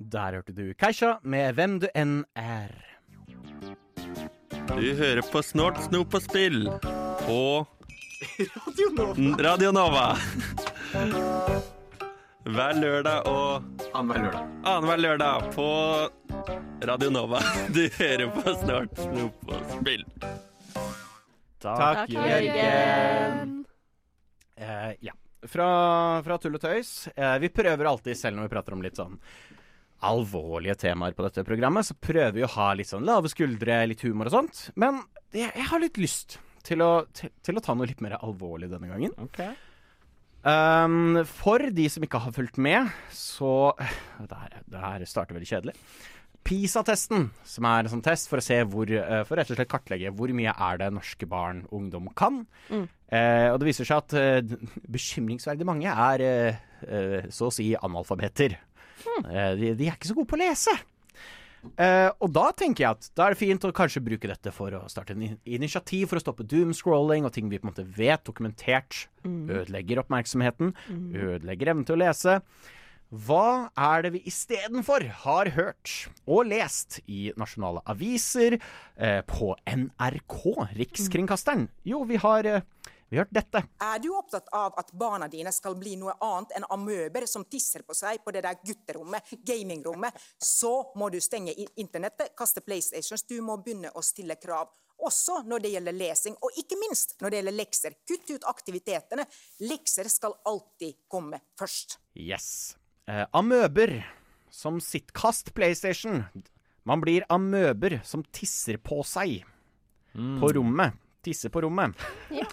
Der hørte du Keisha med Hvem du enn er. Du hører på Snort, Snop og Spill på Radio Nova. Hver lørdag og annenhver lørdag på Radio Nova. Du hører på Snort, Snop og Spill. Takk Jørgen. Ja, fra tull og tøys. Vi prøver alltid, selv når vi prater om litt sånn alvorlige temaer på dette programmet, så prøver vi å ha litt sånn lave skuldre, litt humor og sånt. Men jeg har litt lyst til å ta noe litt mer alvorlig denne gangen. Okay. For de som ikke har fulgt med, så det her starter veldig kjedelig. PISA-testen, som er en sånn test for å se for rett og slett kartlegge hvor mye er det norske barn og ungdom kan. Og det viser seg at bekymringsverdig mange er så å si analfabeter. De er ikke så gode på å lese. Og da tenker jeg at da er det fint å kanskje bruke dette for å starte en initiativ for å stoppe doomscrolling og ting vi på en måte vet dokumentert ødelegger oppmerksomheten, ødelegger evnen til å lese. Hva er det vi i stedet for har hørt og lest i nasjonale aviser, på NRK, Rikskringkasteren? Jo, vi har hørt dette. Er du opptatt av at barna dine skal bli noe annet enn amøber som tisser på seg på det der gutterommet, gamingrommet, så må du stenge internettet, kaste PlayStations, du må begynne å stille krav. Også når det gjelder lesing, og ikke minst når det gjelder lekser. Kutt ut aktivitetene. Lekser skal alltid komme først. Yes. Amøber som kast PlayStation. Man blir amøber som tisser på seg på rommet. Tisser på rommet. Ja.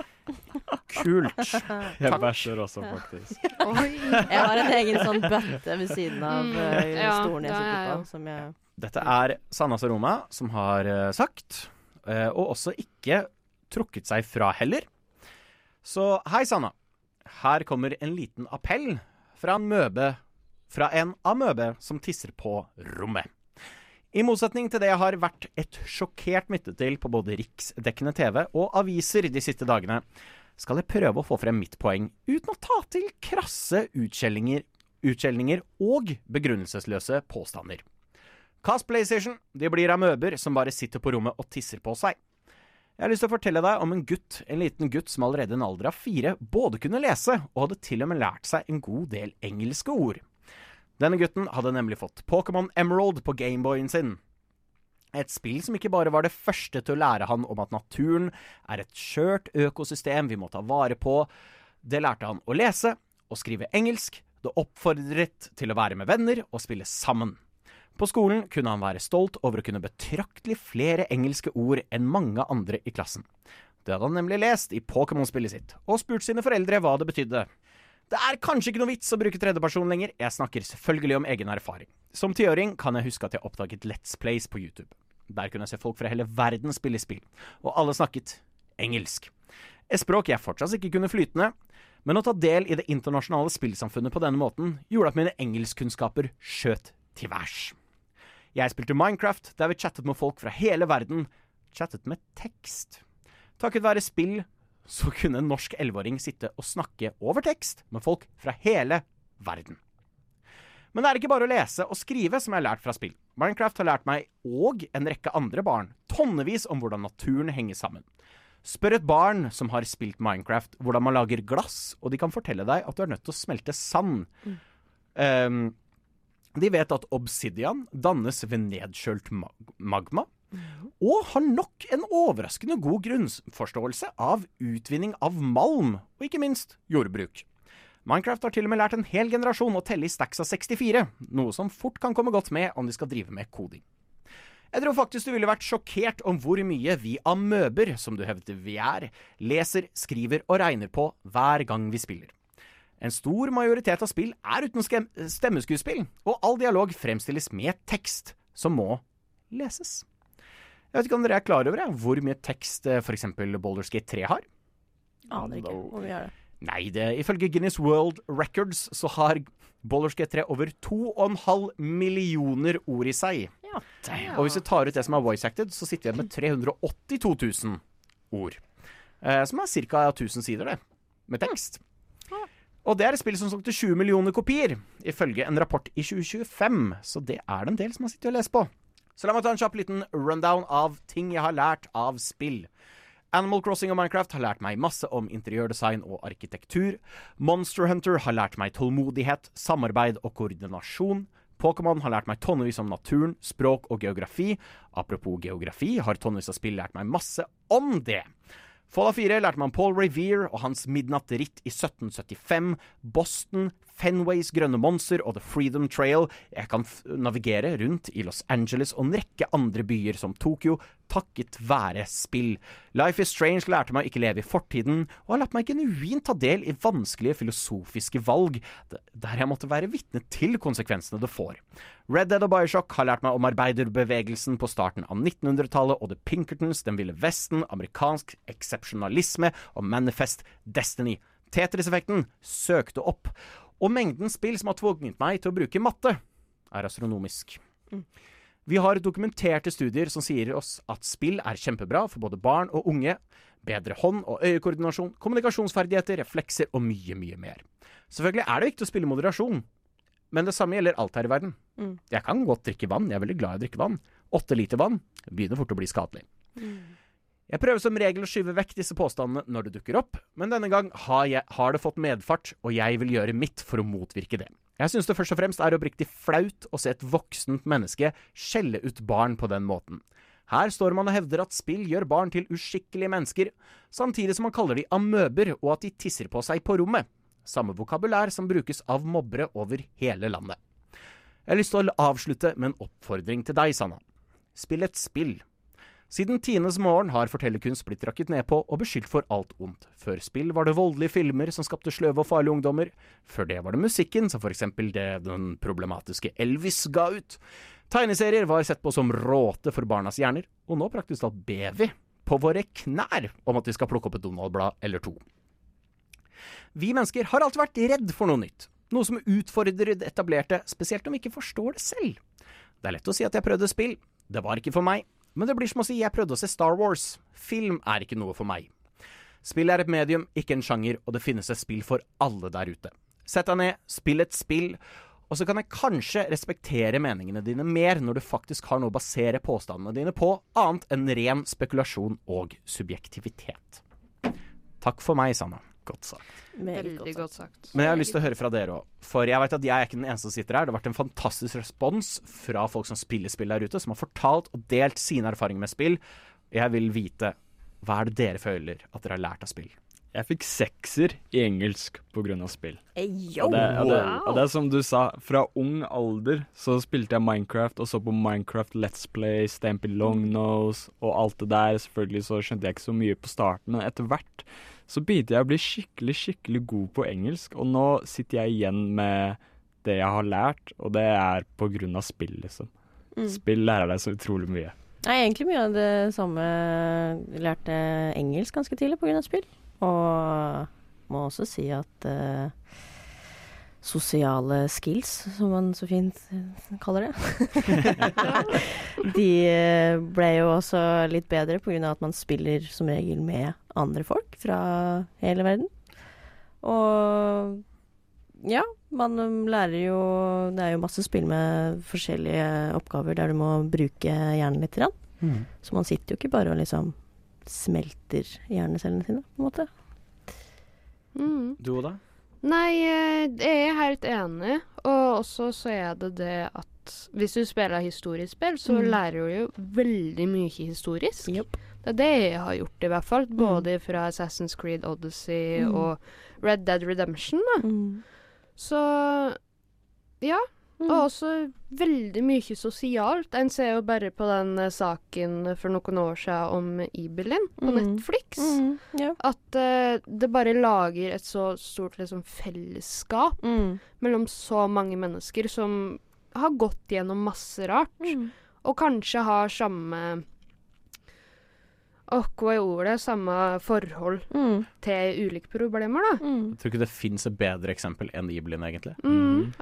Kult. Jeg bæsjer også, faktisk. Jeg har en egen sånn bøtte ved siden av stolen jeg sitter på. Som jeg... Dette er Sanna Saroma som har sagt, og også ikke trukket seg fra heller. Så hei Sanna, her kommer en liten appell fra en amøbe som tisser på rommet. I motsetning til det jeg har vært et sjokkert mytte til på både riksdekkende TV og aviser de siste dagene, skal jeg prøve å få frem mitt poeng uten å ta til krasse utskjellinger og begrunnelsesløse påstander. Kast PlayStation, de blir amøber som bare sitter på rommet og tisser på seg. Jeg har lyst til å fortelle deg om en liten gutt som allerede i en alder av 4 både kunne lese og hadde til og med lært seg en god del engelske ord. Denne gutten hadde nemlig fått Pokémon Emerald på Gameboyen sin. Et spill som ikke bare var det første til å lære han om at naturen er et skjørt økosystem vi må ta vare på. Det lærte han å lese og skrive engelsk. Det oppfordret til å være med venner og spille sammen. På skolen kunne han være stolt over å kunne betraktelig flere engelske ord enn mange andre i klassen. Det hadde han nemlig lest i Pokémon-spillet sitt, og spurt sine foreldre hva det betydde. Det er kanskje ikke noe vits å bruke tredjeperson lenger, jeg snakker selvfølgelig om egen erfaring. Som 10-åring kan jeg huske at jeg oppdaget Let's Plays på YouTube. Der kunne jeg se folk fra hele verden spille spill, og alle snakket engelsk. Et språk jeg fortsatt ikke kunne flytende, men å ta del i det internasjonale spillsamfunnet på denne måten gjorde at mine engelskkunnskaper skjøt til værs. Jeg spilte Minecraft, der vi chattet med folk fra hele verden, chattet med tekst. Takket være spill, så kunne en norsk 11-åring sitte og snakke over tekst med folk fra hele verden. Men det er ikke bare å lese og skrive som jeg har lært fra spill. Minecraft har lært meg, og en rekke andre barn, tonnevis om hvordan naturen henger sammen. Spør et barn som har spilt Minecraft hvordan man lager glass, og de kan fortelle deg at du er nødt til å smelte sand. De vet at obsidian dannes ved nedkjølt magma, og har nok en overraskende god grunnforståelse av utvinning av malm, og ikke minst jordbruk. Minecraft har til og med lært en hel generasjon å telle i stacks av 64, noe som fort kan komme godt med om de skal drive med koding. Jeg tror faktisk du ville vært sjokkert om hvor mye vi amøber, som du hevder vi er, leser, skriver og regner på hver gang vi spiller. En stor majoritet av spill er uten stemmeskuespill, og all dialog fremstilles med tekst som må leses. Jeg vet ikke om dere er klar over hvor mye tekst for eksempel Baldur's Gate 3 har? Aner ikke hvor mye er det. Nei, ifølge Guinness World Records så har Baldur's Gate 3 over 2,5 millioner ord i seg. Ja. Og hvis vi tar ut det som er voice-acted, så sitter vi med 382 000 ord. Som er cirka 1000 sider det, med tekst. Og det et spill som solgte 20 millioner kopier, ifølge en rapport i 2025. Så det det en del som har sittet og lest på. Så la meg ta en kjapp liten rundown av ting jeg har lært av spill. Animal Crossing og Minecraft har lært meg masse om interiørdesign og arkitektur. Monster Hunter har lært meg tålmodighet, samarbeid og koordinasjon. Pokémon har lært meg tonnevis om naturen, språk og geografi. Apropos geografi, har tonnevis av spill lært meg masse om det. Fallout 4 lærte meg om Paul Revere og hans midnattritt i 1775, Boston, Fenways grønne monster og The Freedom Trail. Jeg kan navigere rundt i Los Angeles og en rekke andre byer som Tokyo, takket være spill. Life is Strange lærte meg å ikke leve i fortiden, og har latt meg genuint ta del i vanskelige filosofiske valg, der jeg måtte være vitne til konsekvensene det får. Red Dead og Bioshock har lært meg om arbeiderbevegelsen på starten av 1900-tallet og The Pinkertons, den ville vesten, amerikansk eksepsjonalisme og Manifest Destiny. Tetris-effekten søkte opp, og mengden spill som har tvunget meg til å bruke matte, astronomisk. Vi har dokumenterte studier som sier oss at spill kjempebra for både barn og unge, bedre hånd- og øyekoordinasjon, kommunikasjonsferdigheter, reflekser og mye, mye mer. Selvfølgelig det viktig å spille moderasjon, men det samme gjelder alt her i verden. Jeg kan godt drikke vann, jeg veldig glad i å drikke vann. 8 liter vann begynner fort å bli skadelig. Jeg prøver som regel å skyve vekk disse påstandene når det dukker opp, men denne gang har det fått medfart, og jeg vil gjøre mitt for å motvirke det. Jeg synes det først og fremst oppriktig flaut å se et voksent menneske skjelle ut barn på den måten. Her står man og hevder at spill gjør barn til uskikkelige mennesker, samtidig som man kaller de amøber og at de tisser på seg på rommet. Samme vokabulær som brukes av mobbere over hele landet. Jeg har lyst til å avslutte med en oppfordring til deg, Sanna. Spill et spill. Siden tidenes morgen har fortellerkunst blitt rakket ned på og beskyldt for alt ondt. Før spill var det voldelige filmer som skapte sløve og farlige ungdommer. Før det var det musikken, som for eksempel det den problematiske Elvis ga ut. Tegneserier var sett på som råte for barnas hjerner, og nå praktisk talt ber vi på våre knær om at vi skal plukke opp et Donald-blad eller to. Vi mennesker har alltid vært redd for noe nytt. Noe som utfordrer det etablerte, spesielt om vi ikke forstår det selv. Det lett å si at jeg prøvde spill. Det var ikke for meg. Men det blir som å si jeg prøvde å se Star Wars. Film ikke noe for meg. Spill et medium, ikke en sjanger, og det finnes et spill for alle der ute. Sett deg ned, spill et spill, og så kan jeg kanskje respektere meningene dine mer når du faktisk har noe å basere påstandene dine på, annet enn ren spekulasjon og subjektivitet. Takk for meg, Sanna. Godt sagt. Veldig godt sagt. Men jeg har lyst til å høre fra dere også. For jeg vet at jeg ikke den eneste som sitter her. Det har vært en fantastisk respons fra folk som spiller spill der ute, som har fortalt og delt sine erfaringer med spill. Jeg vil vite, hva det dere føler at dere har lært av spill? Jeg fikk 6 i engelsk på grunn av spill. Yo, Og det som du sa, fra ung alder så spilte jeg Minecraft, og så på Minecraft Let's Play, Stampy Longnose og alt det der. Selvfølgelig så skjønte jeg ikke så mye på starten, men etter hvert så begynte jeg å bli skikkelig god på engelsk, og nå sitter jeg igjen med det jeg har lært, og det på grunn av spill, liksom. Spill lærer deg så utrolig mye. Nei, egentlig mye av det samme. Jeg lærte engelsk ganske tidlig på grunn av spill, og må også si at sosiale skills, som man så fint kaller det, de ble jo også litt bedre på grunn av at man spiller som regel med andre folk fra hele verden. Og ja, man lærer jo, det jo masse spill med forskjellige oppgaver der du må bruke hjernen litt. Så man sitter jo ikke bare og liksom smelter hjernecellene sine, på en måte. Du og da? Nei, jeg helt enig, og også så det at hvis du spiller historiespill, så lærer du jo veldig mye historisk. Yep. Det det jeg har gjort i hvert fall, både fra Assassin's Creed Odyssey og Red Dead Redemption. Så ja, og også veldig mye sosialt. En ser jo bare på den saken for noen år siden om Ibelin på Netflix. At det bare lager et så stort liksom, fellesskap mellom så mange mennesker som har gått gjennom masse rart, og kanskje har samme hva ordet? Samme forhold til ulike problemer, da. Jeg tror ikke det finnes et bedre eksempel enn Ibelin, egentlig.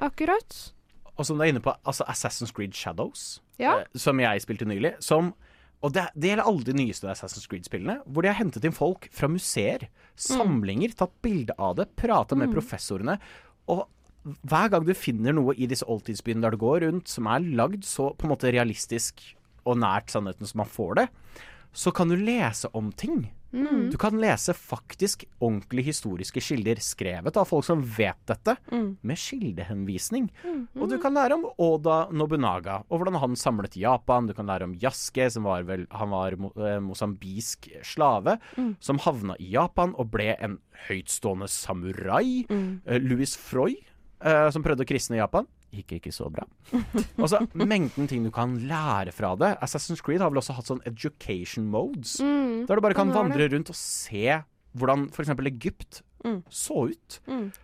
Akkurat. Og som du inne på, altså Assassin's Creed Shadows, Ja. som jeg spilte nylig, som Og det gjelder alle de nyeste Assassin's Creed-spillene, hvor de har hentet inn folk fra museer, samlinger, tatt bilde av det, pratet med professorene, og hver gang du finner noe i disse oldtidsbyene der du går rundt, som er lagd så på en måte realistisk og nært sannheten som man får det, så kan du lese om ting. Du kan lese faktisk ordentlige historiske kilder skrevet av folk som vet dette, med kildehenvisning. Og du kan lære om Oda Nobunaga, og hvordan han samlet Japan. Du kan lære om Yasuke, han var mosambisk slave, som havna i Japan og ble en høytstående samurai. Louis Freud, som prøvde å kristne Japan. Gikk ikke så bra. Og så mengden ting du kan lære fra det. Assassin's Creed har vel også hatt sånn education modes, der du bare kan vandre rundt og se hvordan for eksempel Egypt så ut.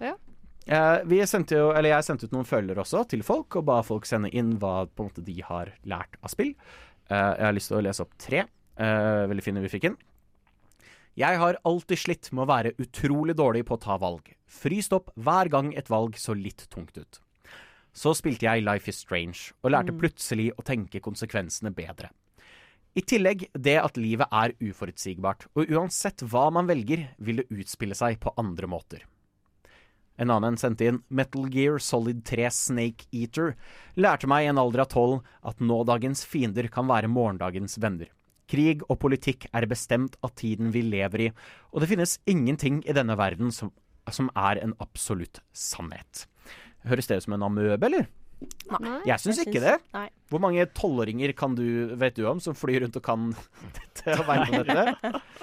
Jeg sendte ut noen følger også til folk, og ba folk sende inn hva på en måte de har lært av spill. Jeg har lyst til å lese opp 3 veldig fine vi fikk inn. Jeg har alltid slitt med å være utrolig dårlig på å ta valg. Fryst opp hver gang et valg så litt tungt ut. Så spilte jeg Life is Strange, og lærte plutselig å tenke konsekvensene bedre. I tillegg det at livet er uforutsigbart, og uansett hva man velger, vil det utspille seg på andre måter. En annen sendte inn Metal Gear Solid 3 Snake Eater, lærte meg i en alder av 12 at nådagens fiender kan være morgendagens venner. Krig og politikk er bestemt av tiden vi lever i, og det finnes ingenting i denne verden som er en absolutt sannhet. Høres det ut som en amøbe, eller? Nei. Jeg synes ikke det. Nei. Hvor mange 12-åringer vet du om som flyr rundt og kan dette og være med dette?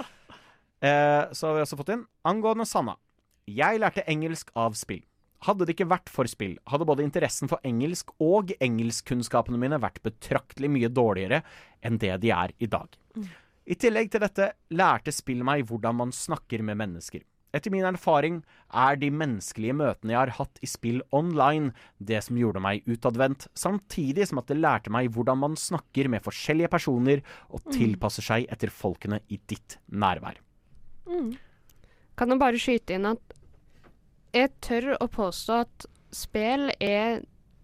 Så har vi også fått inn angående Sanna. Jeg lærte engelsk av spill. Hadde det ikke vært for spill, hadde både interessen for engelsk og engelskkunnskapene mine vært betraktelig mye dårligere enn det de er i dag. I tillegg til dette lærte spill meg hvordan man snakker med mennesker. Etter min erfaring er de menneskelige møtene jeg har hatt i spill online det som gjorde meg utadvendt, samtidig som at det lærte meg hvordan man snakker med forskjellige personer og tilpasser seg etter folkene i ditt nærvær. Kan jeg bare skyte inn at jeg tør å påstå at spill er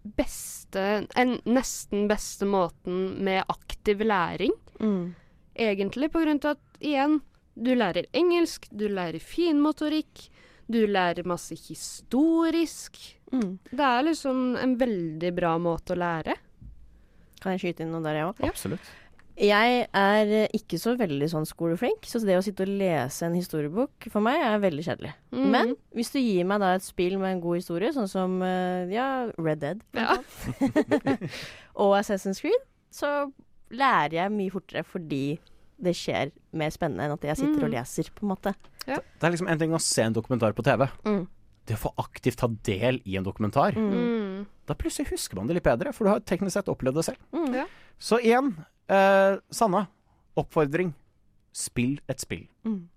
nesten beste måten med aktiv læring. Egentlig på grunn av at, igjen, du lærer engelsk, du lærer finmotorikk, du lærer masse historisk. Det er liksom en veldig bra måte å lære. Kan jeg skyte inn noe der, jeg også? Ja. Absolutt. Jeg er ikke så veldig sånn skoleflink, så det å sitte og lese en historiebok for meg er veldig kjedelig. Men hvis du gir meg da et spill med en god historie, sånn som Red Dead og Assassin's Creed, så lærer jeg mye fortere fordi det skjer mer spennende enn at jeg sitter og leser, på en måte. Det er liksom en ting å se en dokumentar på TV. Det å få aktivt ta del i en dokumentar. Da plutselig husker man det litt bedre, for du har teknisk sett opplevd det selv. Så igjen, Sanna, oppfordring. Spill et spill.